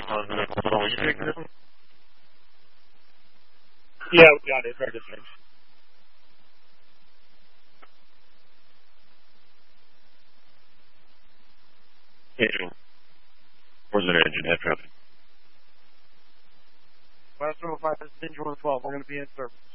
Yeah, we got it. Right this way. Angel. Where's the engine? Head traffic. West 105, this is Angel 112. We're going to be in service.